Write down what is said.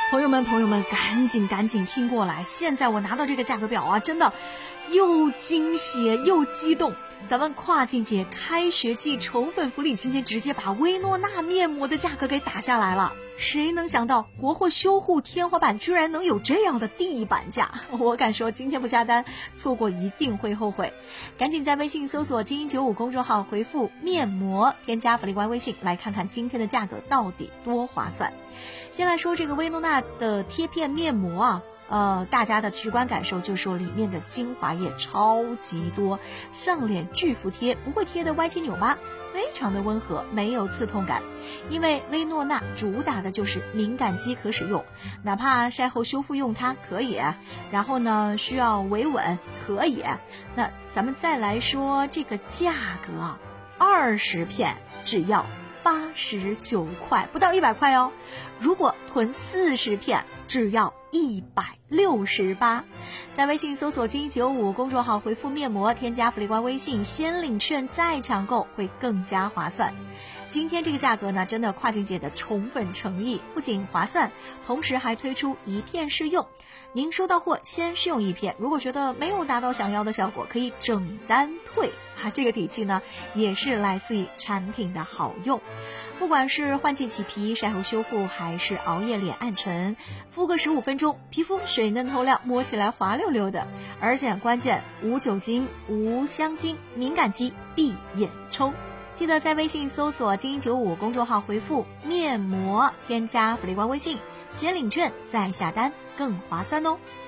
朋友们，赶紧听过来！现在我拿到这个价格表啊，真的又惊喜又激动。咱们跨境节开学季宠粉福利，今天直接把薇诺娜面膜的价格给打下来了。谁能想到国货修护天花板居然能有这样的地板价？我敢说今天不下单，错过一定会后悔。赶紧在微信搜索精英95公众号，回复面膜，添加福利官微信，来看看今天的价格到底多划算。先来说这个薇诺娜的贴片面膜啊，大家的直观感受就是说里面的精华液超级多，上脸巨服帖，不会贴的歪七扭八，非常的温和，没有刺痛感。因为薇诺娜主打的就是敏感肌可使用，哪怕晒后修复用它可以，然后呢需要维稳可以。那咱们再来说这个价格，20片只要89块，不到100块哦。如果囤40片，只要168。在微信搜索精英95公众号，回复面膜，添加福利官微信，先领券再抢购，会更加划算。今天这个价格呢，真的跨境节的宠粉诚意，不仅划算，同时还推出一片试用。您收到货先试用1片，如果觉得没有达到想要的效果，可以整单退。这个底气呢，也是来自于产品的好用。不管是换季起皮、晒后修复，还是熬夜脸暗沉，敷个15分钟，皮肤水嫩透亮，摸起来滑溜溜的。而且关键无酒精、无香精，敏感肌闭眼冲。记得在微信搜索精英95公众号，回复面膜，添加福利官微信，先领券再下单，更划算哦。